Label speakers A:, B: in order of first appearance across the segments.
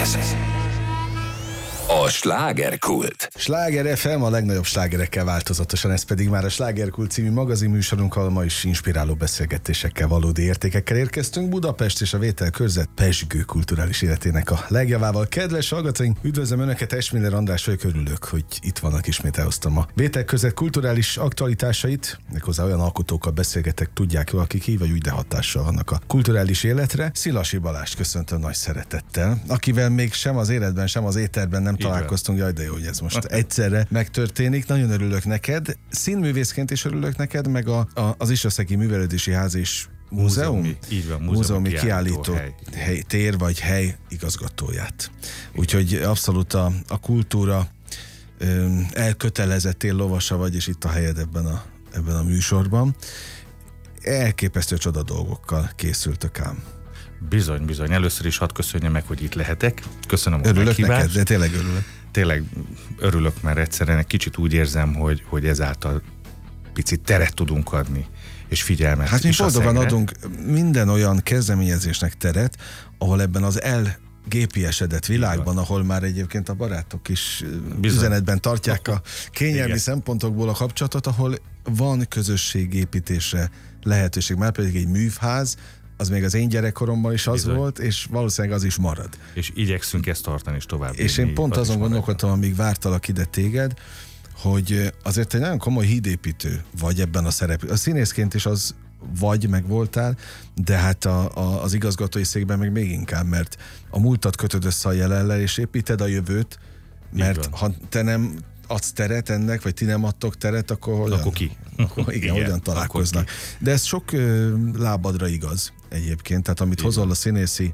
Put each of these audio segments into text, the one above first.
A: A slágerkult.
B: Sláger FM, a legnagyobb slágerekkel változatosan, ez pedig már a Slágerkult című magazinműsorunkkal, ma is inspiráló beszélgetésekkel, valódi értékekkel érkeztünk Budapest és a Vételkörzet pezsgő kulturális életének a legjavával. Kedves hallgatóink, üdvözlöm Önöket, Esmiller András vagyok, örülök, hogy itt vannak, ismét elhoztam a Vételkörzet kulturális aktualitásait, méghozzá olyan alkotókkal beszélgetek, tudják jól, akik így vagy úgy de hatással vannak a kulturális életre. Szilasi Balást köszöntöm nagy szeretettel, akivel még sem az életben, sem az éterben nem találkoztunk, jaj, de jó, hogy ez most egyszerre megtörténik. Nagyon örülök neked. Színművészként is örülök neked, meg az Istraszegi Művelődési Ház és Múzeum?
C: Így van,
B: múzeumi kiállító hely, tér vagy hely igazgatóját. Úgyhogy abszolút a kultúra elkötelezettél lovasa vagy, és itt a helyed ebben a műsorban. Elképesztő csoda dolgokkal készültök ám.
C: Bizony. Először is hadd köszönjem meg, hogy itt lehetek. Köszönöm
B: a meghívást.
C: Neked,
B: de tényleg örülök.
C: Tényleg örülök, mert egyszerűen egy kicsit úgy érzem, hogy ezáltal picit teret tudunk adni, és figyelmet.
B: Hát mi boldogan adunk minden olyan kezdeményezésnek teret, ahol ebben az elgépiesedett világban, ahol már egyébként a barátok is üzenetben tartják a kényelmi szempontokból a kapcsolatot, ahol van közösségépítésre lehetőség. Már pedig egy művház, az még az én gyerekkoromban is az volt, és valószínűleg az is marad.
C: És igyekszünk ezt tartani is tovább.
B: És én pont azon gondolkodtam, amíg vártalak ide téged, hogy azért egy nagyon komoly hídépítő vagy ebben a szerep. A színészként is az vagy, meg voltál, de hát az igazgatói székben meg még inkább, mert a múltat kötöd össze a jelennel, és építed a jövőt, mert ha te nem adsz teret ennek, vagy ti nem adtok teret, akkor
C: ki?
B: Igen, hogyan találkoznak. De ez sok lábadra igaz egyébként, tehát amit hozol a színészi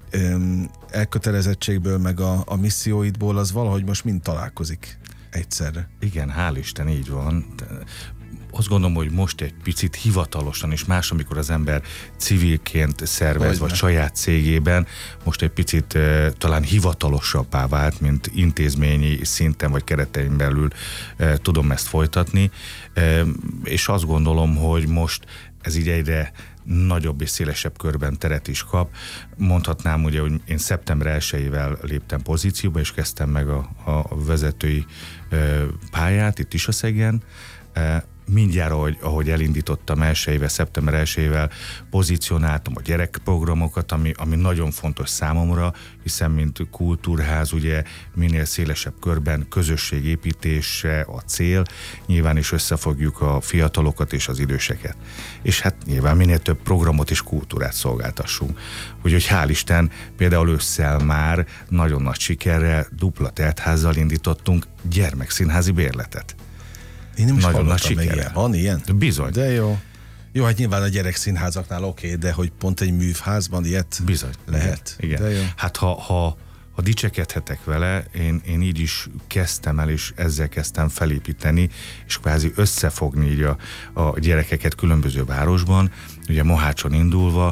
B: elkötelezettségből, meg a misszióidból, az valahogy most mind találkozik egyszerre.
C: Igen, hál' Isten, így van. Azt gondolom, hogy most egy picit hivatalosan is más, amikor az ember civilként szervez, vagy saját cégében, most egy picit talán hivatalosabbá vált, mint intézményi szinten, vagy keretein belül tudom ezt folytatni, és azt gondolom, hogy most ez így egyre nagyobb és szélesebb körben teret is kap. Mondhatnám ugye, hogy én szeptember 1-ével léptem pozícióba, és kezdtem meg a vezetői pályát itt Istraszegen. Mindjárt, ahogy elindítottam szeptember 1-ével, pozícionáltam a gyerekprogramokat, ami nagyon fontos számomra, hiszen mint kultúrház ugye minél szélesebb körben közösségépítése a cél, nyilván is összefogjuk a fiatalokat és az időseket. És hát nyilván minél több programot és kultúrát szolgáltassunk. Úgyhogy hál' Isten, például ősszel már nagyon nagy sikerrel, dupla teltházzal indítottunk gyermekszínházi bérletet.
B: Én nem is hallottam meg ilyen. Van ilyen?
C: Bizony.
B: De jó. Jó, hát nyilván a gyerekszínházaknál oké, de hogy pont egy művházban ilyet
C: bizony
B: lehet.
C: Igen.
B: De jó.
C: Hát ha dicsekedhetek vele, én így is kezdtem el, és ezzel kezdtem felépíteni, és kvázi összefogni így a gyerekeket különböző városban. Ugye Mohácson indulva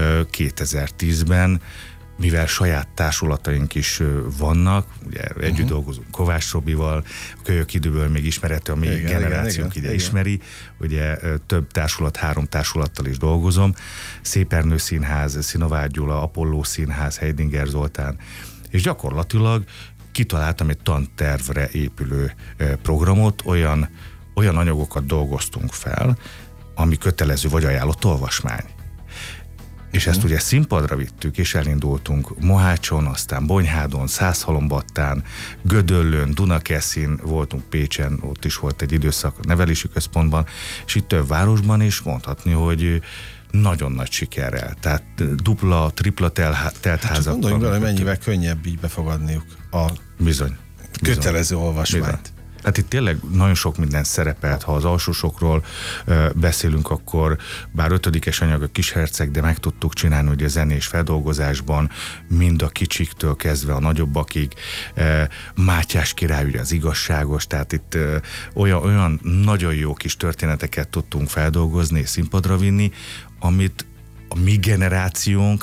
C: 2010-ben, mivel saját társulataink is vannak, ugye együtt dolgozunk Kovács Robival, a Kölyök időből még ismerhető, a mi generációnk ide ismeri, ugye több társulat, 3 társulattal is dolgozom, Szépernő Színház, Szinováth Gyula, Apolló Színház, Heidinger Zoltán, és gyakorlatilag kitaláltam egy tantervre épülő programot, olyan anyagokat dolgoztunk fel, ami kötelező vagy ajánlott olvasmány. És ezt ugye színpadra vittük, és elindultunk Mohácson, aztán Bonyhádon, Szászhalombattán, Gödöllőn, Dunakeszin, voltunk Pécsen, ott is volt egy időszak a nevelési központban, és itt több városban is mondhatni, hogy nagyon nagy sikerrel. Tehát dupla, tripla teltházakkal.
B: Hát gondoljunk bele, mennyivel könnyebb így befogadniuk a
C: bizony
B: kötelező olvasmányt. Bizony.
C: Hát itt tényleg nagyon sok minden szerepelt, ha az alsósokról beszélünk, akkor bár 5-es anyag a Kisherceg, de meg tudtuk csinálni ugye zenés feldolgozásban, mind a kicsiktől kezdve a nagyobbakig, Mátyás király ugye az igazságos, tehát itt olyan nagyon jó kis történeteket tudtunk feldolgozni és színpadra vinni, amit a mi generációnk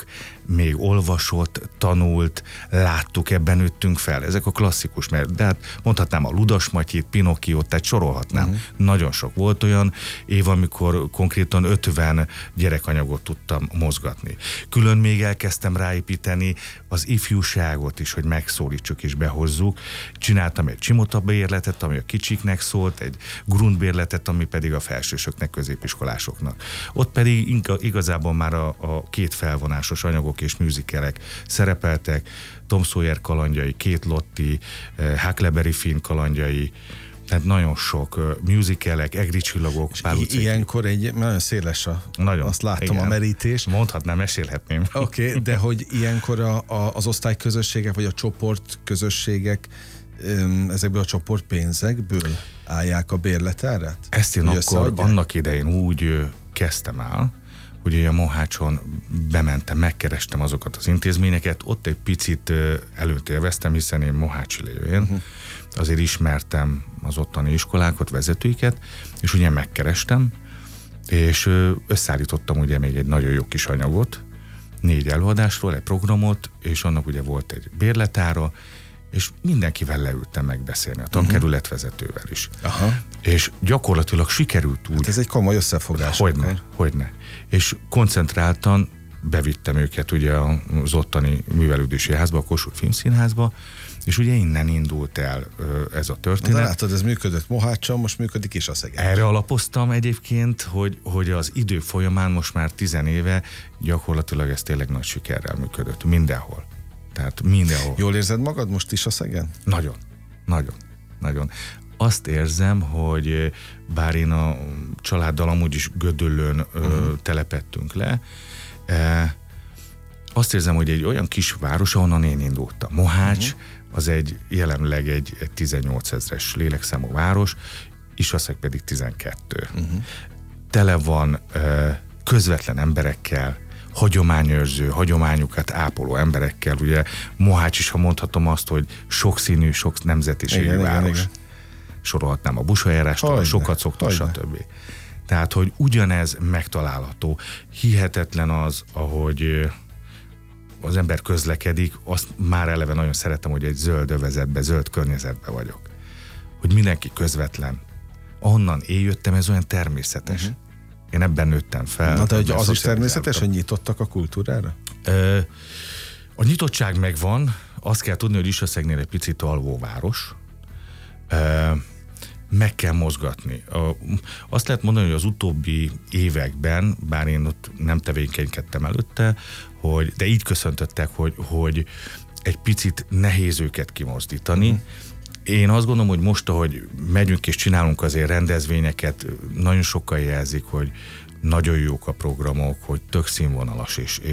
C: még olvasott, tanult, láttuk, ebben nőttünk fel. Ezek a klasszikus, de hát mondhatnám a Ludas Matyit, Pinokkiót, tehát sorolhatnám. Nagyon sok volt olyan év, amikor konkrétan 50 gyerekanyagot tudtam mozgatni. Külön még elkezdtem ráépíteni az ifjúságot is, hogy megszólítsuk és behozzuk. Csináltam egy csimota bérletet, ami a kicsiknek szólt, egy grundbérletet, ami pedig a felsősöknek, középiskolásoknak. Ott pedig igazából már a két felvonásos anyagok és musicalek szerepeltek, Tom Sawyer kalandjai, Kate Lotti, Huckleberry Finn kalandjai, tehát nagyon sok musicalek, Egri csillagok,
B: ilyenkor nagyon széles azt látom, igen, a merítés.
C: Mondhatnám, mesélhetném.
B: Oké, de hogy ilyenkor az osztályközösségek, vagy a csoportközösségek ezekből a csoportpénzekből állják a bérletárát?
C: Ezt én akkor annak idején úgy kezdtem el, hogy a Mohácson bementem, megkerestem azokat az intézményeket, ott egy picit előtt élveztem, hiszen én mohácsi lévén azért ismertem az ottani iskolákat, vezetőiket, és ugye megkerestem, és összeállítottam ugye még egy nagyon jó kis anyagot, 4 előadásról, egy programot, és annak ugye volt egy bérletára, és mindenkivel leültem megbeszélni, a tankerület vezetővel is. Aha. És gyakorlatilag sikerült úgy.
B: Hát ez egy komoly összefogás.
C: Hogyne. És koncentráltan bevittem őket ugye az ottani művelődési házba, a Kossuth Filmszínházba, és ugye innen indult el ez a történet.
B: De látod, ez működött Mohácson, most működik is a Szegen.
C: Erre alapoztam egyébként, hogy az idő folyamán most már 10 éve gyakorlatilag ez tényleg nagy sikerrel működött. Mindenhol. Tehát mindenhol.
B: Jól érzed magad most is a Szegen?
C: Nagyon. Nagyon. Nagyon. Azt érzem, hogy bár én a családdal amúgy is Gödöllőn telepettünk le, azt érzem, hogy egy olyan kis város, ahonnan én indultam. Mohács, az jelenleg egy 18 000-es lélekszámú város, Isvaszeg pedig 12. Tele van közvetlen emberekkel, hagyományőrző, hagyományukat ápoló emberekkel. Ugye Mohács is, ha mondhatom azt, hogy sokszínű, sok nemzetiségű város. Igen. Sorolhatnám a bussajárástól, a Sokacoktól, stb. Tehát, hogy ugyanez megtalálható. Hihetetlen az, ahogy az ember közlekedik, azt már eleve nagyon szeretem, hogy egy zöld övezetben, zöld környezetben vagyok. Hogy mindenki közvetlen. Ahonnan én jöttem, ez olyan természetes. Én ebben nőttem fel.
B: Na, de hogy az is természetes, hogy nyitottak a kultúrára?
C: A nyitottság megvan. Azt kell tudni, hogy Isvaszegnél egy picit alvóváros. Meg kell mozgatni. Azt lehet mondani, hogy az utóbbi években, bár én ott nem tevékenykedtem előtte, de így köszöntöttek, hogy egy picit nehéz őket kimozdítani. Én azt gondolom, hogy most, ahogy megyünk és csinálunk azért rendezvényeket, nagyon sokan jelzik, hogy nagyon jók a programok, hogy tök színvonalas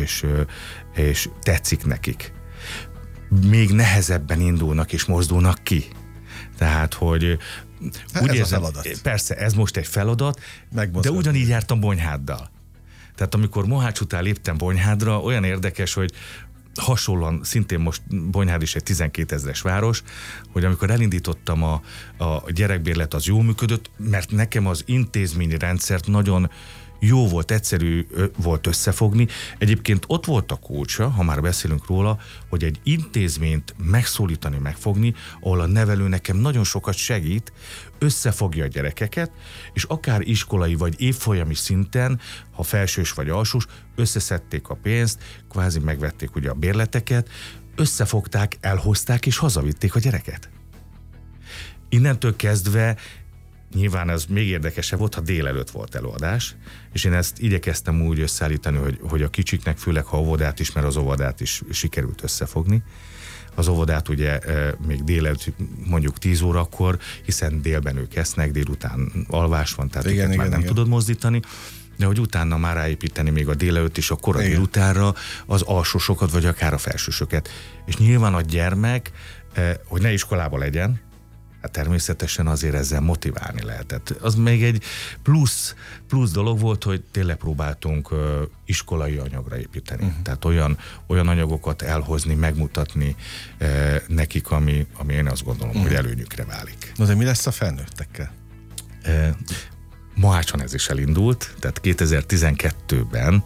C: és tetszik nekik. Még nehezebben indulnak és mozdulnak ki. Tehát, hogy úgy
B: ez
C: érzem,
B: a feladat.
C: Persze, ez most egy feladat, de ugyanígy jártam Bonyháddal. Tehát amikor Mohács után léptem Bonyhádra, olyan érdekes, hogy hasonlóan, szintén most Bonyhád is egy 12 000-es város, hogy amikor elindítottam a gyerekbérlet, az jól működött, mert nekem az intézményi rendszert nagyon jó volt, egyszerű volt összefogni. Egyébként ott volt a kulcsa, ha már beszélünk róla, hogy egy intézményt megszólítani, megfogni, ahol a nevelő nekem nagyon sokat segít, összefogja a gyerekeket, és akár iskolai vagy évfolyami szinten, ha felsős vagy alsós, összeszedték a pénzt, kvázi megvették ugye a bérleteket, összefogták, elhozták és hazavitték a gyereket. Innentől kezdve nyilván ez még érdekesebb volt, ha délelőtt volt előadás, és én ezt igyekeztem úgy összeállítani, hogy a kicsiknek, főleg ha óvodát is, mert az óvodát is sikerült összefogni. Az óvodát ugye még délelőtt, mondjuk 10 órakor, hiszen délben ők esznek, délután alvás van, tehát igen, már nem tudod mozdítani, de hogy utána már ráépíteni még a délelőtt és a kora délutánra az alsósokat, vagy akár a felsősöket. És nyilván a gyermek, hogy ne iskolában legyen, hát természetesen azért ezzel motiválni lehetett. Az még egy plusz dolog volt, hogy tényleg próbáltunk iskolai anyagra építeni. Tehát olyan anyagokat elhozni, megmutatni nekik, ami én azt gondolom, hogy előnyükre válik.
B: Na de mi lesz a felnőttekkel?
C: Mohácson ez is elindult, tehát 2012-ben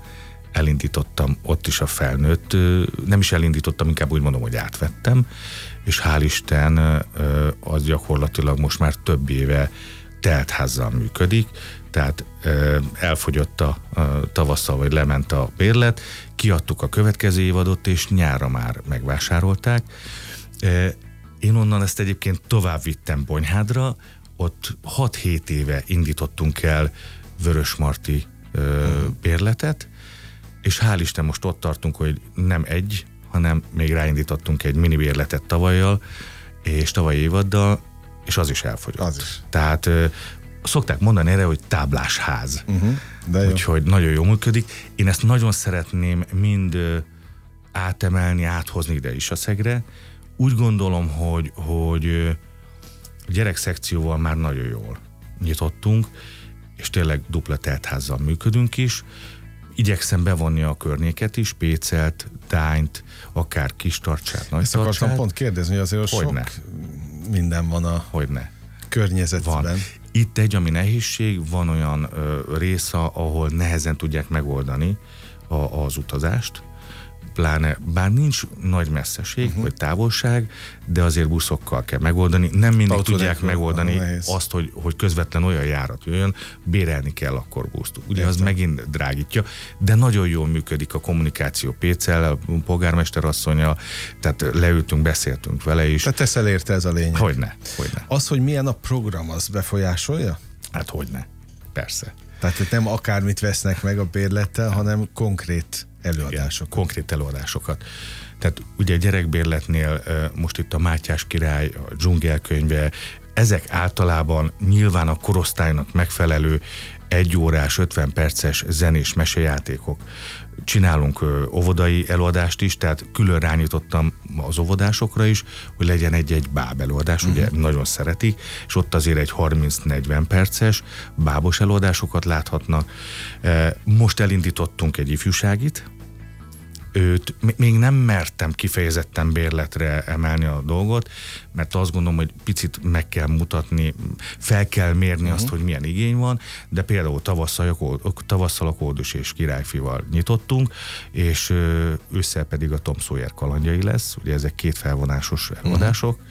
C: elindítottam ott is a felnőtt, nem is elindítottam, inkább úgy mondom, hogy átvettem, és hál' Isten az gyakorlatilag most már több éve teltházzal működik, tehát elfogyott a tavasszal, vagy lement a bérlet, kiadtuk a következő évadot, és nyárra már megvásárolták. Én onnan ezt egyébként tovább vittem Bonyhádra, ott 6-7 éve indítottunk el vörösmarty bérletet, és hál' Isten most ott tartunk, hogy nem egy, hanem még ráindítottunk egy mini bérletet tavalyjal, és tavalyi évaddal, és az is elfogyott.
B: Az is.
C: Tehát szokták mondani erre, hogy táblásház. Úgyhogy nagyon jól működik. Én ezt nagyon szeretném mind átemelni, áthozni ide is a Szegre. Úgy gondolom, hogy a gyerekszekcióval már nagyon jól nyitottunk, és tényleg dupla teltházzal működünk is. Igyekszem bevonni a környéket is, Pécelt, Dányt, akár Kistarcsát, Nagytarcsát.
B: Ezt akartam pont kérdezni, hogy azért sok minden van a környezetben.
C: Van. Itt egy, ami nehézség, van olyan rész, ahol nehezen tudják megoldani az utazást, pláne, bár nincs nagy messzeség, vagy távolság, de azért buszokkal kell megoldani. Nem mindig tudják megoldani azt, hogy közvetlen olyan járat jöjjön, bérelni kell akkor buszt. Ugye az megint drágítja, de nagyon jól működik a kommunikáció Pécellel, a polgármesterasszonnyal, tehát leültünk, beszéltünk vele is.
B: Tehát teszel érte, ez a lényeg.
C: Hogyne.
B: Az, hogy milyen a program, az befolyásolja?
C: Hát hogyne, persze.
B: Tehát nem akármit vesznek meg a bérlettel, hanem konkrét előadásokat.
C: Igen, konkrét előadásokat. Tehát ugye a gyerekbérletnél most itt a Mátyás király, a dzsungelkönyve, ezek általában nyilván a korosztálynak megfelelő 1 órás, 50 perces zenés mesejátékok. Csinálunk óvodai előadást is, tehát külön rányítottam az óvodásokra is, hogy legyen egy báb előadás, ugye nagyon szeretik, és ott azért egy 30-40 perces bábos előadásokat láthatnak. Most elindítottunk egy ifjúságit, őt még nem mertem kifejezetten bérletre emelni a dolgot, mert azt gondolom, hogy picit meg kell mutatni, fel kell mérni azt, hogy milyen igény van, de például tavasszal a Koldus és Királyfival nyitottunk, és ősszel pedig a Tom Sawyer kalandjai lesz, ugye ezek 2 felvonásos előadások.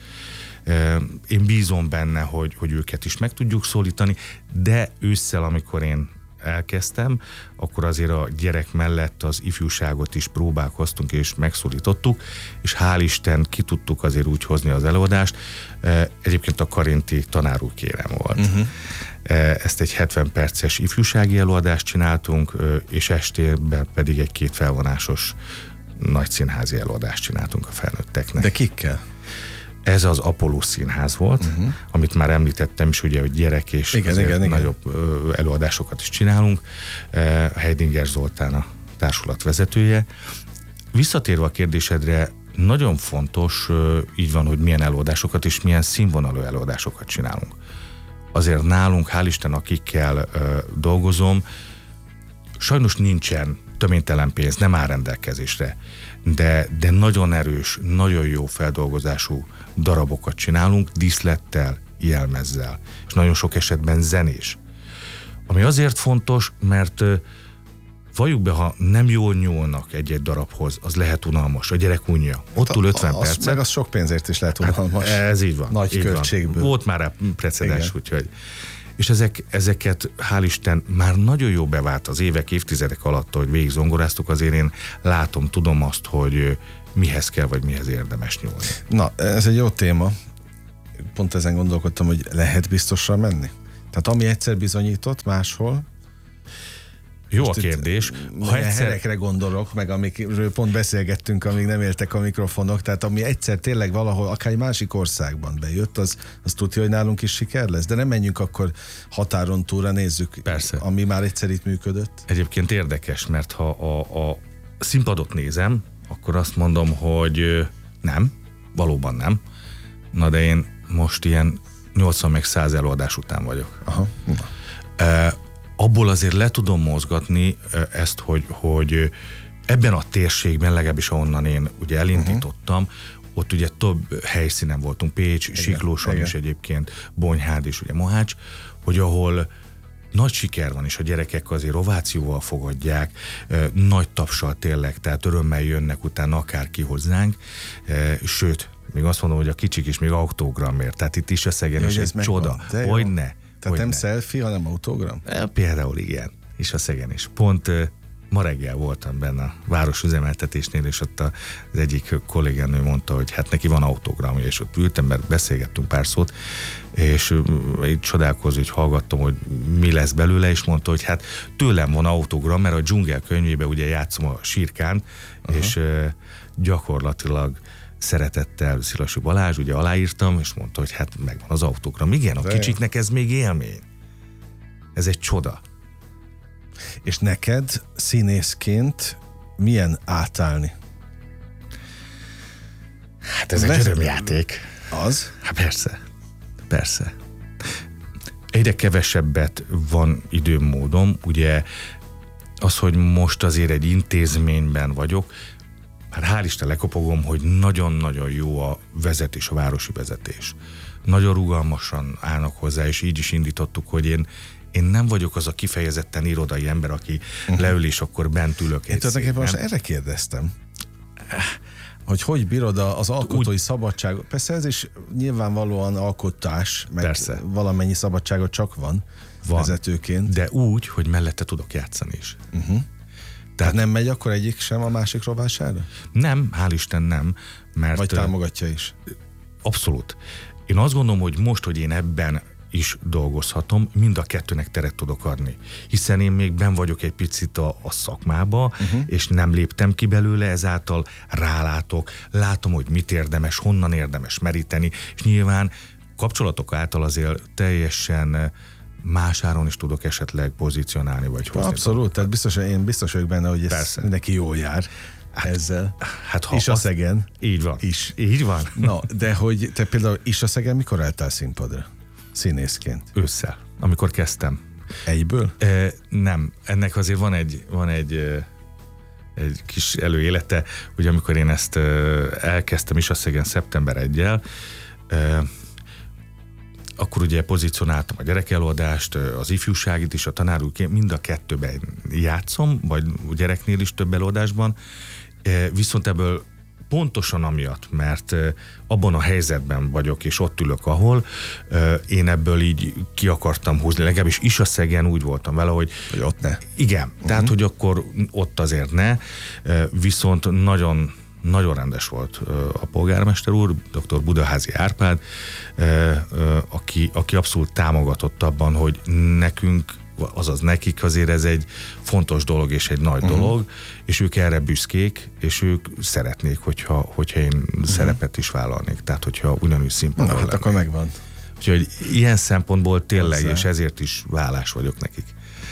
C: Én bízom benne, hogy őket is meg tudjuk szólítani, de ősszel, amikor én elkezdtem, akkor azért a gyerek mellett az ifjúságot is próbálkoztunk és megszólítottuk, és hál' Isten ki tudtuk azért úgy hozni az előadást. Egyébként a Karinti tanár úr kérem volt. Ezt egy 70 perces ifjúsági előadást csináltunk, és estében pedig egy 2 felvonásos nagy színházi előadást csináltunk a felnőtteknek.
B: De kikkel?
C: Ez az Apollo Színház volt, amit már említettem is, ugye, hogy gyerek és
B: igen.
C: nagyobb előadásokat is csinálunk. Heidinger Zoltán a társulat vezetője. Visszatérve a kérdésedre, nagyon fontos, így van, hogy milyen előadásokat és milyen színvonalú előadásokat csinálunk. Azért nálunk, hál' Isten, akikkel dolgozom, sajnos nincsen töménytelen pénz, nem áll rendelkezésre, de nagyon erős, nagyon jó feldolgozású darabokat csinálunk, díszlettel, jelmezzel, és nagyon sok esetben zenés. Ami azért fontos, mert valljuk be, ha nem jól nyúlnak egy-egy darabhoz, az lehet unalmas, a gyerek unja. Ott ül 50 percet.
B: Meg az sok pénzért is lehet unalmas.
C: Ez így van.
B: Nagy
C: így
B: költségből.
C: Van. Volt már rá precedens, úgyhogy. És ezeket, hál' Isten, már nagyon jó bevált az évek, évtizedek alatt, hogy végig zongoráztuk, azért én látom, tudom azt, hogy mihez kell, vagy mihez érdemes nyúlni.
B: Na, ez egy jó téma. Pont ezen gondolkodtam, hogy lehet biztosra menni? Tehát ami egyszer bizonyított máshol.
C: Jó a kérdés.
B: Ha herekre gondolok, meg amikről pont beszélgettünk, amíg nem éltek a mikrofonok, tehát ami egyszer tényleg valahol, akár egy másik országban bejött, az tudja, hogy nálunk is siker lesz. De nem menjünk akkor határon túlra, nézzük,
C: persze,
B: ami már egyszer itt működött.
C: Egyébként érdekes, mert ha a színpadot nézem, akkor azt mondom, hogy nem, valóban nem. Na de én most ilyen 80 meg 100 előadás után vagyok.
B: Aha.
C: Abból azért le tudom mozgatni ezt, hogy ebben a térségben, legalábbis ahonnan én ugye elindítottam, ott ugye több helyszínen voltunk, Pécs, Siklóson is egyébként, Bonyhád és ugye Mohács, hogy ahol nagy siker van, és a gyerekek azért ovációval fogadják, nagy tapssal tényleg, tehát örömmel jönnek utána akárki hozzánk, sőt, még azt mondom, hogy a kicsik is még autogramért, tehát itt is összegen is egy csoda. Hogyne.
B: Tehát nem selfie, hanem autogram?
C: Például igen, is a szegen is. Pont ma reggel voltam benne a városüzemeltetésnél, és ott az egyik kollégánő mondta, hogy hát neki van autogramja, és ott ültem, mert beszélgettünk pár szót, és így csodálkozni, hogy hallgattam, hogy mi lesz belőle, és mondta, hogy hát tőlem van autogram, mert a Dzsungel könyvében ugye játszom a Sírkánt, és gyakorlatilag szeretettel Szilasi Balázs, ugye aláírtam, és mondta, hogy hát megvan az autogram. Igen, a kicsiknek ez még élmény. Ez egy csoda.
B: És neked színészként milyen átállni?
C: Hát ez egy örömjáték.
B: Az?
C: Hát persze. Egyre kevesebbet van időm, módom, ugye az, hogy most azért egy intézményben vagyok, hát hál' Isten lekopogom, hogy nagyon-nagyon jó a vezetés, a városi vezetés. Nagyon rugalmasan állnak hozzá, és így is indítottuk, hogy én nem vagyok az a kifejezetten irodai ember, aki leül, és akkor bent ülök egy szépen.
B: Most erre kérdeztem, hogy bírod az alkotói szabadságot. Persze ez is nyilvánvalóan alkotás, mert persze. Valamennyi szabadságot csak van vezetőként.
C: De úgy, hogy mellette tudok játszani is.
B: Tehát nem megy akkor egyik sem a másik rovására?
C: Nem, hál' Isten nem. Mert
B: vagy támogatja is?
C: Abszolút. Én azt gondolom, hogy most, hogy én ebben is dolgozhatom, mind a kettőnek teret tudok adni. Hiszen én még benn vagyok egy picit a szakmába, és nem léptem ki belőle, ezáltal rálátok, látom, hogy mit érdemes, honnan érdemes meríteni, és nyilván kapcsolatok által azért teljesen más áron is tudok esetleg pozícionálni, vagy hozni.
B: Abszolút, tehát én biztos vagyok benne, hogy ez neki jól jár. Ezzel.
C: Hát
B: is a Szegen.
C: Így van.
B: Így van. No, de hogy te például is a Szegen mikor álltál színpadra? Színészként?
C: Ősszel, amikor kezdtem.
B: Egyből?
C: Nem. Ennek azért van egy kis előélete, hogy amikor én ezt elkezdtem is a Szegen szeptember 1-jel, akkor ugye pozícionáltam a gyerekelőadást, az ifjúságit is, a tanárulként, mind a kettőben játszom, vagy gyereknél is több előadásban, viszont ebből pontosan amiatt, mert abban a helyzetben vagyok, és ott ülök, ahol én ebből így ki akartam húzni, legalábbis is a Szegen úgy voltam vele, hogy
B: ott ne.
C: Igen, tehát, hogy akkor ott azért ne, viszont nagyon rendes volt a polgármester úr, dr. Budaházi Árpád, aki abszolút támogatott abban, hogy nekünk, azaz nekik azért ez egy fontos dolog és egy nagy dolog, és ők erre büszkék, és ők szeretnék, hogyha én szerepet is vállalnék, tehát hogyha ugyanúgy színpadon lennék.
B: Hát akkor megvan.
C: Úgyhogy ilyen szempontból tényleg, és ezért is válás vagyok nekik.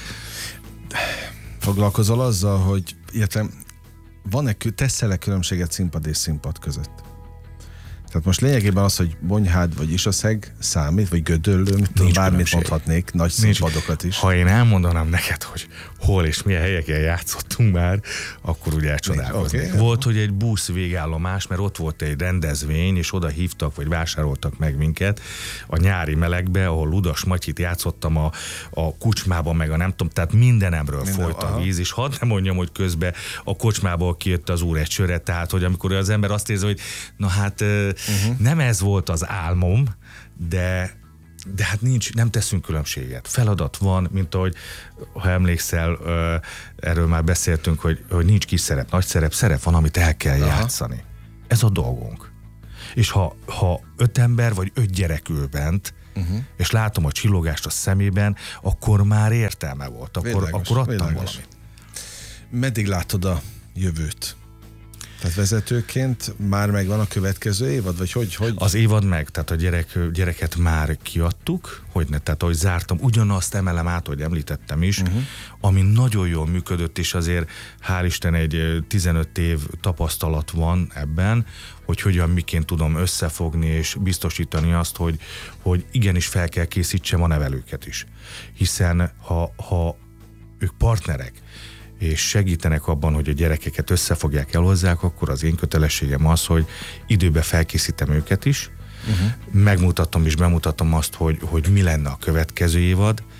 B: Foglalkozol azzal, hogy teszel-e különbséget színpad és színpad között? Tehát most lényegében az, hogy Bonyhád vagy Isaszeg számít, vagy Gödöllő, bármit mondhatnék, nagy színpadokat is.
C: Ha én elmondanám neked, hogy hol és milyen helyeken játszottunk már, akkor ugye elcsodálkoznék. Volt, hogy egy busz végállomás, mert ott volt egy rendezvény, és oda hívtak, vagy vásároltak meg minket a nyári melegbe, ahol Ludas Matyit játszottam a kocsmában, meg a nem tudom, tehát mindenemről folyt a víz, és hadd nem mondjam, hogy közben a kocsmából kijött az úr egy sörre, tehát, hogy amikor az ember azt érzi, hogy na hát nem ez volt az álmom, de hát nem teszünk különbséget. Feladat van, mint ahogy, ha emlékszel, erről már beszéltünk, hogy nincs kis szerep, nagy szerep van, amit el kell játszani. Ez a dolgunk. És ha 5 ember vagy 5 gyerek ül bent, és látom a csillogást a szemében, akkor már értelme volt. Akkor adtam valamit.
B: Meddig látod a jövőt? Tehát vezetőként már megvan a következő évad, vagy hogy?
C: Az évad meg, tehát a gyereket már kiadtuk, tehát ahogy zártam, ugyanazt emelem át, hogy említettem is, ami nagyon jól működött, és azért hál' Isten egy 15 év tapasztalat van ebben, hogy hogyan miként tudom összefogni és biztosítani azt, hogy igenis fel kell készítsem a nevelőket is. Hiszen ha ők partnerek, és segítenek abban, hogy a gyerekeket összefogják, elhozzák, akkor az én kötelességem az, hogy időben felkészítem őket is, megmutatom és bemutatom azt, hogy mi lenne a következő évad,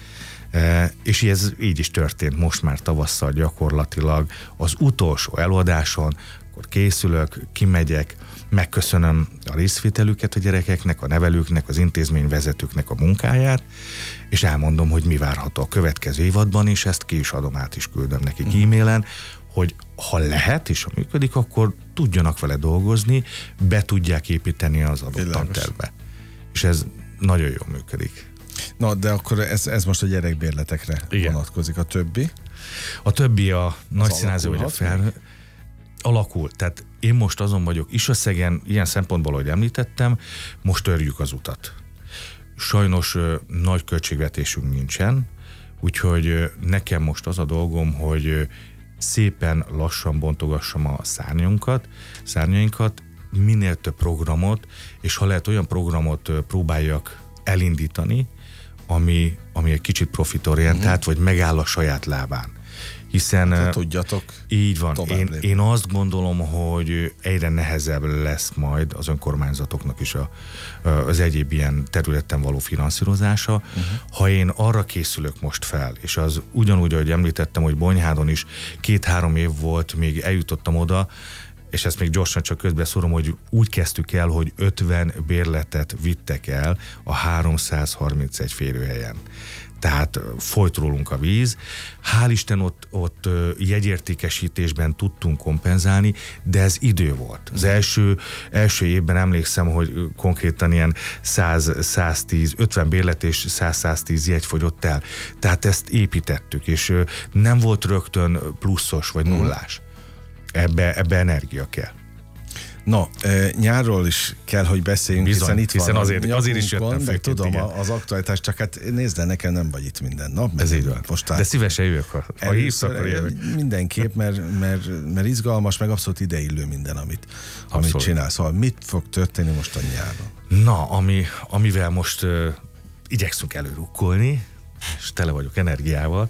C: És ez így is történt most már tavasszal gyakorlatilag. Az utolsó előadáson, akkor készülök, kimegyek, megköszönöm a részvételüket a gyerekeknek, a nevelőknek, az intézményvezetőknek a munkáját, és elmondom, hogy mi várható a következő évadban, és ezt ki is adom, át is küldöm nekik e-mailen, hogy ha lehet, és ha működik, akkor tudjanak vele dolgozni, be tudják építeni az adott tantervbe. És ez nagyon jól működik.
B: Na, de akkor ez most a gyerekbérletekre vonatkozik. A többi?
C: A többi a nagyszínházó vagy a alakul. Tehát én most azon vagyok, Ischaszegen, ilyen szempontból, ahogy említettem, most törjük az utat. Sajnos nagy költségvetésünk nincsen, úgyhogy nekem most az a dolgom, hogy szépen lassan bontogassam a szárnyainkat, minél több programot, és ha lehet olyan programot próbáljak elindítani, ami egy kicsit profitorientált, vagy megáll a saját lábán. Hiszen
B: tudjatok.
C: Így van. Én azt gondolom, hogy egyre nehezebb lesz majd az önkormányzatoknak is az egyéb ilyen területen való finanszírozása. Ha én arra készülök most fel, és az ugyanúgy, ahogy említettem, hogy Bonyhádon is 2-3 év volt, még eljutottam oda, és ezt még gyorsan csak közbeszúrom, hogy úgy kezdtük el, hogy 50 bérletet vittek el a 331 férőhelyen. Tehát folyt rólunk a víz. Hál' Isten ott jegyértékesítésben tudtunk kompenzálni, de ez idő volt. Az első évben emlékszem, hogy konkrétan ilyen 100-110, 50 bérlet és 100-110 jegy fogyott el. Tehát ezt építettük, és nem volt rögtön pluszos vagy nullás. Ebbe energia kell.
B: No, nyárról is kell, hogy beszéljünk,
C: bizony, hiszen
B: van
C: azért is jöttem fel.
B: Tudom, az aktualitás, csak hát nézd, nekem nem vagy itt minden nap.
C: Ez így van. De szívesen jövök, ha hívsz, akkor jövök.
B: Mindenképp, mert izgalmas, meg abszolút ideillő minden, amit csinálsz. Szóval mit fog történni most a nyáron?
C: Na, amivel most igyekszünk előrukkolni, és tele vagyok energiával,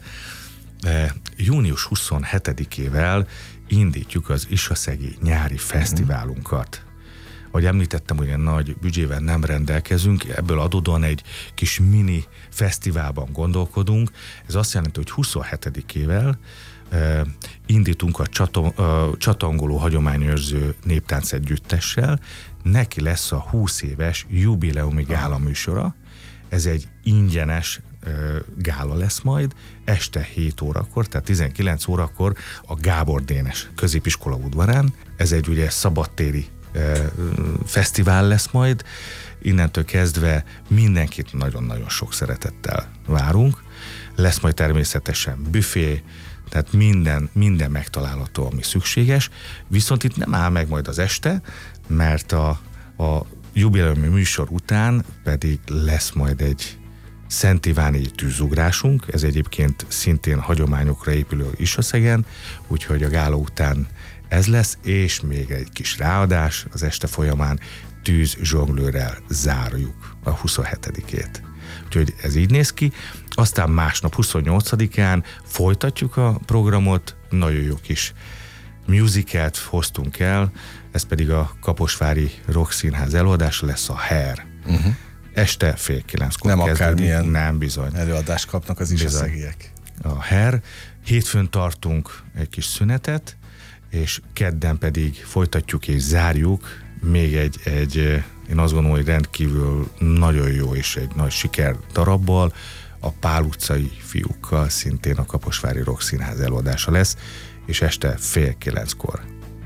C: június 27-ével indítjuk az Ischaszegi nyári fesztiválunkat. Ahogy említettem, hogy ilyen nagy büdzsével nem rendelkezünk, ebből adódóan egy kis mini fesztiválban gondolkodunk. Ez azt jelenti, hogy 27-ével indítunk a csatangoló hagyományőrző néptánc együttessel. Neki lesz a 20 éves jubileumi gála műsora. Ez egy ingyenes gála lesz majd, este 7 órakor, tehát 19 órakor a Gábor Dénes középiskola udvarán. Ez egy ugye szabadtéri fesztivál lesz majd. Innentől kezdve mindenkit nagyon-nagyon sok szeretettel várunk. Lesz majd természetesen büfé, tehát minden megtalálható, ami szükséges. Viszont itt nem áll meg majd az este, mert a jubileumi műsor után pedig lesz majd egy Szent Iváni tűzugrásunk, ez egyébként szintén hagyományokra épülő Ischaszegen, úgyhogy a gála után ez lesz, és még egy kis ráadás, az este folyamán tűzzsonglőrrel zárjuk a 27-ét. Úgyhogy ez így néz ki. Aztán másnap 28-án folytatjuk a programot, nagyon jó kis musicalt hoztunk el, ez pedig a Kaposvári Rockszínház előadása lesz, a Hair. Este 8:30-kor
B: nem akármilyen
C: nem bizony.
B: előadást kapnak az ischaszegiek.
C: A Hair. Hétfőn tartunk egy kis szünetet, és kedden pedig folytatjuk és zárjuk még egy én azt gondolom, hogy rendkívül nagyon jó és egy nagy siker darabbal, a Pál utcai fiúkkal, szintén a Kaposvári Rockszínház előadása lesz, és este 8:30-kor.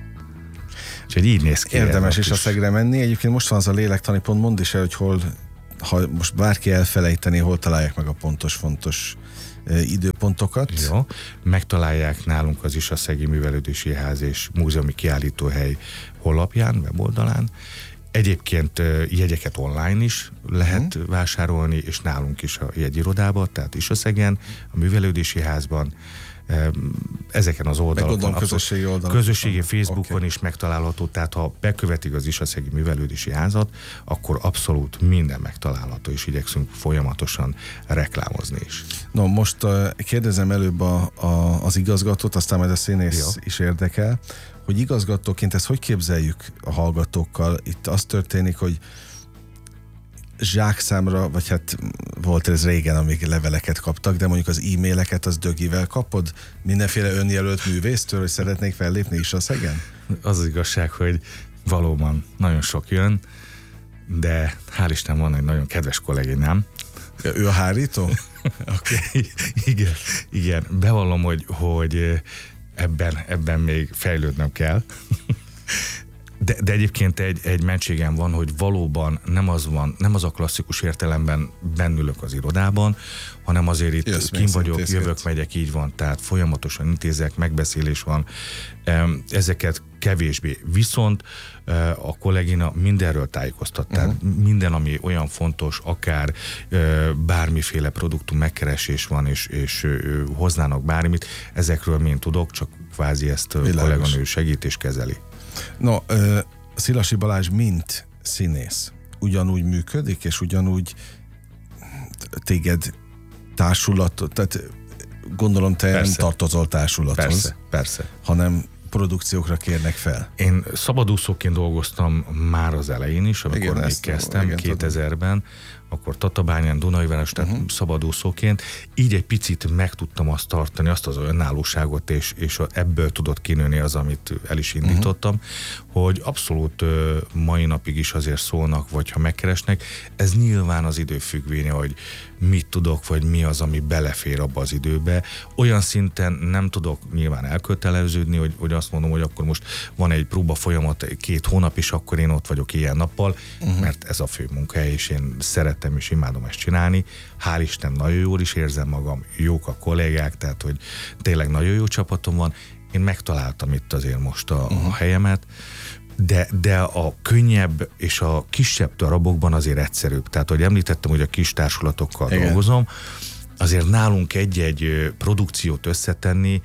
C: Úgyhogy így néz ki.
B: Érdemes is a Szegre menni. Egyébként most van az a lélektani pont, mondd is el, hogy hol, ha most bárki elfelejteni, hol találják meg a fontos időpontokat.
C: Jó, megtalálják nálunk az Ischaszegi Művelődési Ház és Múzeumi Kiállítóhely honlapján, weboldalán. Egyébként jegyeket online is lehet vásárolni, és nálunk is a jegyirodában, tehát Ischaszegen, a Művelődési Házban, ezeken az oldalakon, közösségi Facebookon is megtalálható, tehát ha bekövetik az Ischaszegi Művelődési Házat, akkor abszolút minden megtalálható, és igyekszünk folyamatosan reklámozni is.
B: No, most kérdezem előbb az igazgatót, aztán majd a színész is érdekel, hogy igazgatóként ezt hogy képzeljük a hallgatókkal? Itt az történik, hogy zsákszámra, vagy hát volt ez régen, amíg leveleket kaptak, de mondjuk az e-maileket az dögivel kapod? Mindenféle önjelölt művésztől, hogy szeretnék fellépni is a Szegen?
C: Az igazság, hogy valóban nagyon sok jön, de hál' Isten van egy nagyon kedves kollégám.
B: Ja, ő a hárító?
C: Okay. Igen. Bevallom, hogy ebben még fejlődnöm kell. De egyébként egy mentségem van, hogy valóban nem az a klasszikus értelemben bennülök az irodában, hanem azért itt kim vagyok, jövök, megyek, így van, tehát folyamatosan intézek, megbeszélés van, ezeket kevésbé. Viszont a kollégina mindenről tájékoztat, tehát minden, ami olyan fontos, akár bármiféle produktum megkeresés van, és hoznának bármit, ezekről mind tudok, csak kvázi ezt a kolléganő segít és kezeli.
B: No, Szilasi Balázs mint színész ugyanúgy működik, és ugyanúgy téged társulatot, tehát gondolom te nem tartozol társulathoz.
C: Persze.
B: Hanem produkciókra kérnek fel.
C: Én szabadúszóként dolgoztam már az elején is, amikor még kezdtem, 2000-ben, akkor Tatabányán, Dunajváros, tehát szabadúszóként. Így egy picit meg tudtam azt tartani, azt az önállóságot, és ebből tudott kinőni az, amit el is indítottam, hogy abszolút mai napig is azért szólnak, vagy ha megkeresnek. Ez nyilván az idő függvénye, hogy mit tudok, vagy mi az, ami belefér abba az időbe. Olyan szinten nem tudok nyilván elköteleződni, hogy azt mondom, hogy akkor most van egy próba folyamat 2 hónap, és akkor én ott vagyok éjjel-nappal, mert ez a fő munkahely, és én szeretem és imádom ezt csinálni. Hál' Isten, nagyon jól is érzem magam, jók a kollégák, tehát hogy tényleg nagyon jó csapatom van. Én megtaláltam itt azért most a helyemet, de a könnyebb és a kisebb darabokban azért egyszerűbb. Tehát, hogy említettem, hogy a kis társulatokkal dolgozom, azért nálunk egy-egy produkciót összetenni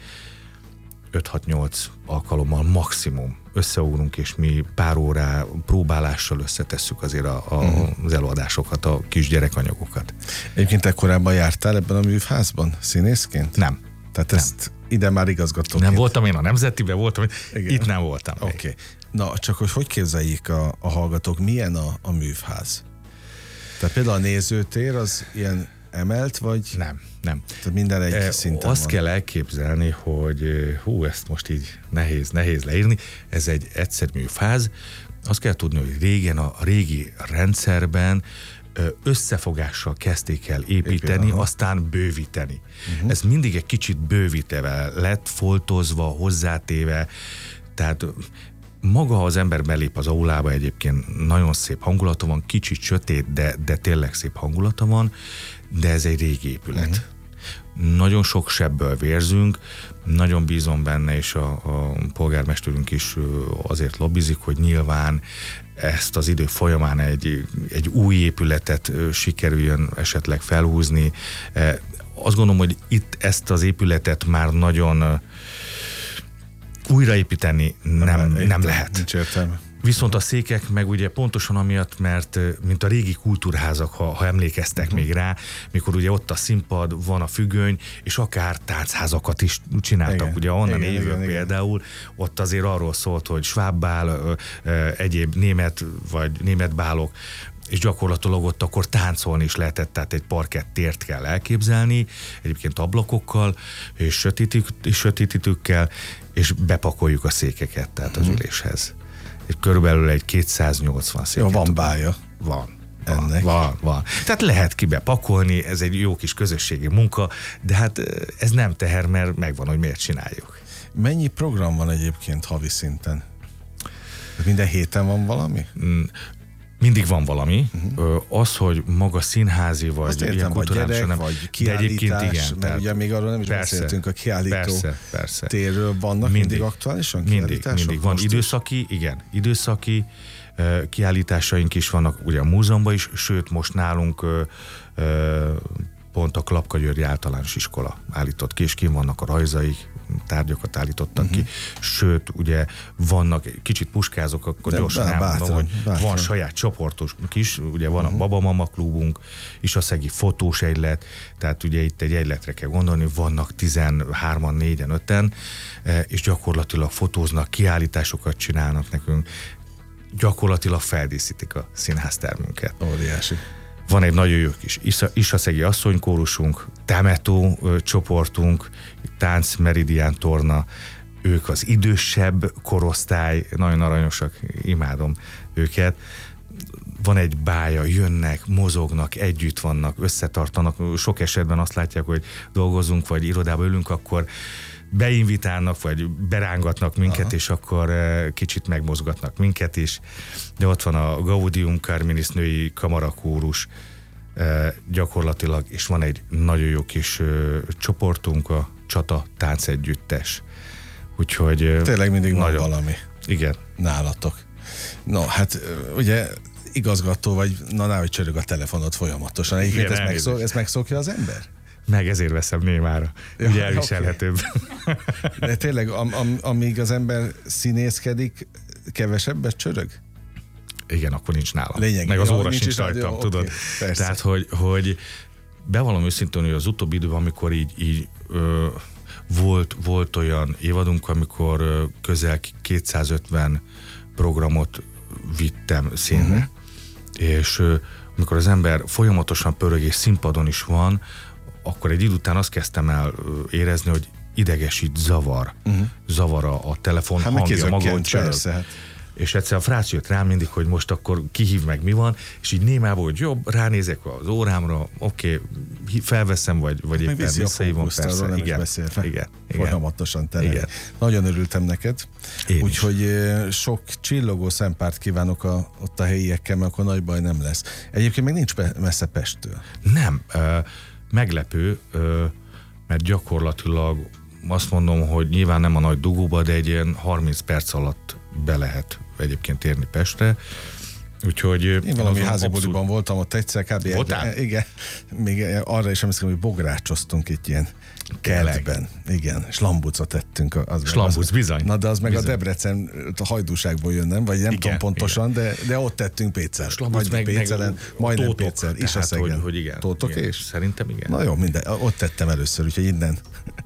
C: 5-6-8 alkalommal maximum összeugrunk, és mi pár órá próbálással összetesszük azért az előadásokat, a kis gyerekanyagokat.
B: Egyébként te korábban jártál ebben a művházban színészként?
C: Nem.
B: Tehát ezt ide már igazgatóként.
C: Nem voltam én a Nemzetiben, voltam, itt nem voltam.
B: Oké. Na, csak hogy képzeljék a hallgatók, milyen a művház? Tehát például a nézőtér az ilyen emelt, vagy?
C: Nem.
B: Tehát minden egy szinten
C: azt
B: van.
C: kell elképzelni, hogy ezt most így nehéz leírni, ez egy egyszerű műfáz. Azt kell tudni, hogy régen a régi rendszerben összefogással kezdték el építeni, aztán bővíteni. Ez mindig egy kicsit bővítve lett, foltozva, hozzátéve, tehát maga az ember belép az aulába, egyébként nagyon szép hangulata van, kicsit sötét, de tényleg szép hangulata van, de ez egy régi épület. Nagyon sok sebből vérzünk, nagyon bízom benne, és a polgármesterünk is azért lobbizik, hogy nyilván ezt az idő folyamán egy új épületet sikerüljön esetleg felhúzni. Azt gondolom, hogy itt ezt az épületet már nagyon újraépíteni nem lehet.
B: Nincs értelme.
C: Viszont a székek meg ugye pontosan amiatt, mert mint a régi kultúrházak, ha emlékeztek még rá, mikor ugye ott a színpad, van a függöny, és akár táncházakat is csináltak. Ugye onnan évek például, ott azért arról szólt, hogy svábbál, egyéb német bálok, és gyakorlatilag ott akkor táncolni is lehetett, tehát egy parkett tért kell elképzelni, egyébként ablakokkal, és sötétítőkkel, és bepakoljuk a székeket, tehát az üléshez. Körülbelül egy 280 széket.
B: Jó, van bája.
C: Van.
B: Ennek.
C: Van. Tehát lehet kibe pakolni, ez egy jó kis közösségi munka, de hát ez nem teher, mert megvan, hogy miért csináljuk.
B: Mennyi program van egyébként havi szinten? Minden héten van valami?
C: Mindig van valami. Az, hogy maga színházi, vagy ilyen kulturális,
B: vagy kiállítás, igen, mert ugye még arról nem is beszéltünk, a kiállító térről vannak mindig aktuálisan kiállítások?
C: Mindig van időszaki kiállításaink is vannak, ugye a múzeumban is, sőt most nálunk pont a Klapka-Győri Általános Iskola állított ki, és kint vannak a rajzaik, tárgyakat állítottak ki, sőt, ugye vannak, kicsit puskázok, akkor gyorsan elmondom, hogy van saját csoportunk is, ugye van a Babamama klubunk, és a szegi fotós egylet, tehát ugye itt egy egyletre kell gondolni, vannak 13-an, 4-en, 5-en, és gyakorlatilag fotóznak, kiállításokat csinálnak nekünk, gyakorlatilag feldíszítik a színháztermünket.
B: Óriási.
C: Van egy nagyon jó kis Isaszegi asszonykórusunk, Temetó csoportunk, Tánc Meridián Torna, ők az idősebb korosztály, nagyon aranyosak, imádom őket. Van egy bája, jönnek, mozognak, együtt vannak, összetartanak. Sok esetben azt látják, hogy dolgozunk, vagy irodába ülünk, akkor beinvitálnak, vagy berángatnak minket, és akkor kicsit megmozgatnak minket is. De ott van a Gaudium Carminis női kamarakórus gyakorlatilag, és van egy nagyon jó kis csoportunk, a Csata Táncegyüttes. Úgyhogy
B: tényleg mindig
C: nagyon,
B: van valami.
C: Igen.
B: Nálatok. No, hát ugye igazgató vagy, hogy csörög a telefonod folyamatosan. Egyébként ezt megszokja az ember?
C: Meg ezért veszem némára. Ugye elviselhetőbb.
B: Okay. De tényleg, amíg az ember színészkedik, kevesebbet csörög?
C: Igen, akkor nincs nála.
B: Lényeg,
C: meg az óra sincs rajtam,
B: jó,
C: tudod.
B: Okay,
C: tehát, hogy bevallom őszintén, hogy az utóbbi időben, amikor így volt olyan évadunk, amikor közel 250 programot vittem színre. És amikor az ember folyamatosan pörög és színpadon is van, akkor egy idő után azt kezdtem el érezni, hogy idegesít, zavar a telefon hangja, maga, hogy csörög. És egyszer a frác jött rám mindig, hogy most akkor kihív meg, mi van, és így némából, hogy jobb, ránézek az órámra, oké, felveszem, vagy éppen visszahívom, persze. Igen.
B: Folyamatosan tele. Igen. Nagyon örültem neked. Úgyhogy sok csillogó szempárt kívánok ott a helyiekkel, mert akkor nagy baj nem lesz. Egyébként még nincs messze Pesttől.
C: Nem. Meglepő, mert gyakorlatilag azt mondom, hogy nyilván nem a nagy dugóba, de egy ilyen 30 perc alatt be lehet egyébként érni Pestre. Úgyhogy
B: én valami házi buliban voltam ott egyszer, kb. Igen. Még arra is emlékszem, hogy bográcsoztunk itt ilyen kertben. Igen, slambucot tettünk.
C: Slambuc, bizony.
B: Na de az meg bizony. A Debrecen a Hajdúságból jön, nem? Vagy nem tudom pontosan, de ott tettünk Pécser.
C: Slambuc meg Péceren,
B: majdnem Pécser. Isaszegen.
C: Hogy igen.
B: Tótok
C: igen.
B: és?
C: Szerintem igen.
B: Na jó, minden. Ott tettem először, úgyhogy innen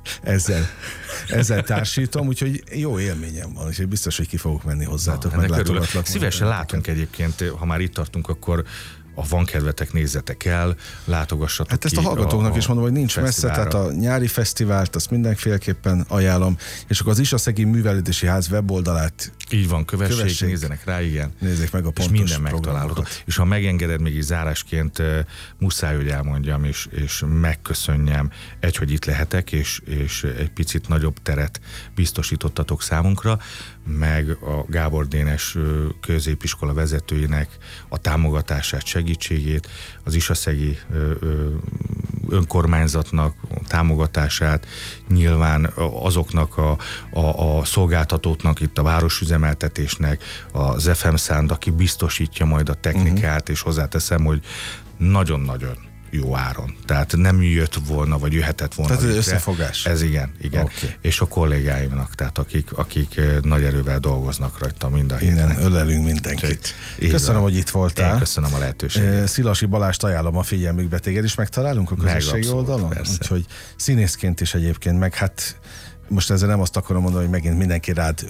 B: ezzel társítom, úgyhogy jó élményem van, úgyhogy biztos, hogy ki fogok menni hozzátok, meglátogatlak.
C: Szívesen látunk egyébként, ha már itt tartunk, akkor ha van kedvetek, nézzetek el, látogassatok
B: hát
C: ki.
B: Ezt a hallgatóknak is mondom, hogy nincs
C: fesztiválra.
B: messze, tehát a nyári fesztivált, azt mindenféleképpen ajánlom, és akkor az Isaszegi Művelődési Ház weboldalát
C: így van, kövessék, nézzenek rá, igen.
B: Nézzék meg a pontos
C: és minden megtalálható. És ha megengeded, még így zárásként muszáj, hogy elmondjam, és megköszönjem, hogy itt lehetek, és egy picit nagyobb teret biztosítottatok számunkra, meg a Gábor Dénes középiskola vezetőinek a támogatását, segítségét, az Isaszegi önkormányzatnak támogatását, nyilván azoknak a szolgáltatóknak, itt a városüzemeltetésnek, az FM Sound, aki biztosítja majd a technikát, és hozzáteszem, hogy nagyon-nagyon jó áron. Tehát nem jött volna, vagy jöhetett volna.
B: Tehát ez összefogás.
C: Ez igen. Okay. És a kollégáimnak, tehát akik nagy erővel dolgoznak rajta mind a héten.
B: Igen, ölelünk mindenkit. Köszönöm, hogy itt voltál.
C: Én köszönöm a lehetőséget.
B: Szilasi Balást ajánlom a figyelmükbe, téged is megtalálunk a közösségi oldalon?
C: Persze.
B: Úgyhogy színészként is egyébként, meg hát most ezzel nem azt akarom mondani, hogy megint mindenki rád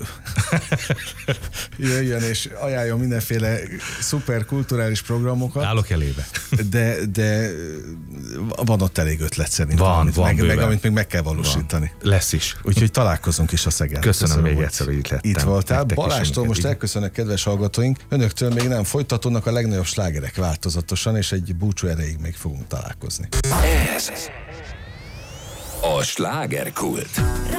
B: jöjjön és ajánljon mindenféle szuper kulturális programokat.
C: Állok elébe.
B: De van ott elég ötlet szerintem.
C: Van
B: meg amit még meg kell valósítani.
C: Van. Lesz is.
B: Úgyhogy találkozunk is a Szegen.
C: Köszönöm még egyszer, hogy itt lettem.
B: Itt voltál. Balástól most elköszönök, kedves hallgatóink. Önöktől még nem folytatódnak a legnagyobb slágerek változatosan, és egy búcsú erejéig még fogunk találkozni.
A: Ez a slágerkult.